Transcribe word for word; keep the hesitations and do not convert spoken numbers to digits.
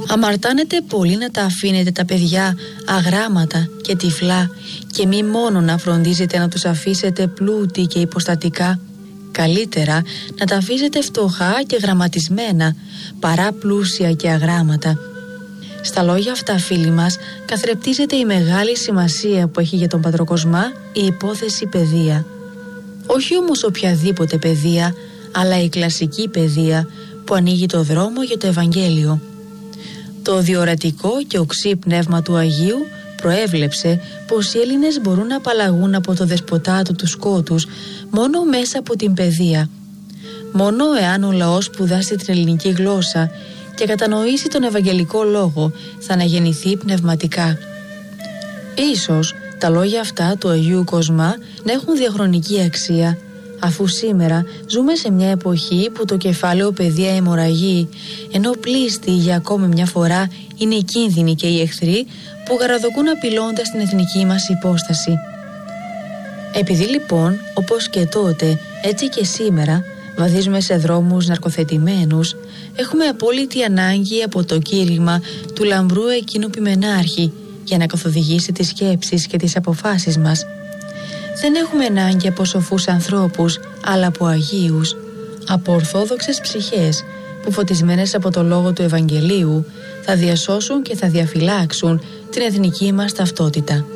Αμαρτάνετε πολύ να τα αφήνετε τα παιδιά αγράμματα και τυφλά και μη μόνο να φροντίζετε να τους αφήσετε πλούτη και υποστατικά. Καλύτερα να τα αφήσετε φτωχά και γραμματισμένα παρά πλούσια και αγράμματα. Στα λόγια αυτά, φίλοι μας, καθρεπτίζεται η μεγάλη σημασία που έχει για τον Πατροκοσμά η υπόθεση παιδεία. Όχι όμως οποιαδήποτε παιδεία, αλλά η κλασική παιδεία που ανοίγει το δρόμο για το Ευαγγέλιο. Το διορατικό και οξύ πνεύμα του Αγίου προέβλεψε πως οι Έλληνες μπορούν να απαλλαγούν από το δεσποτάτο του σκότους μόνο μέσα από την παιδεία. Μόνο εάν ο λαός σπουδάσει την ελληνική γλώσσα και κατανοήσει τον Ευαγγελικό λόγο θα αναγεννηθεί πνευματικά. Ίσως τα λόγια αυτά του Αγίου Κοσμά να έχουν διαχρονική αξία, αφού σήμερα ζούμε σε μια εποχή που το κεφάλαιο παιδεία αιμορραγεί, ενώ πλήστη για ακόμη μια φορά είναι οι κίνδυνοι και οι εχθροί που γαραδοκούν απειλώντας την εθνική μας υπόσταση. Επειδή λοιπόν, όπως και τότε, έτσι και σήμερα, βαδίζουμε σε δρόμους ναρκοθετημένους, έχουμε απόλυτη ανάγκη από το κήρυγμα του λαμπρού εκείνου ποιμενάρχη για να καθοδηγήσει τις σκέψεις και τις αποφάσεις μας. Δεν έχουμε ανάγκη από σοφούς ανθρώπους, αλλά από αγίους, από ορθόδοξες ψυχές που φωτισμένες από το λόγο του Ευαγγελίου θα διασώσουν και θα διαφυλάξουν την εθνική μας ταυτότητα.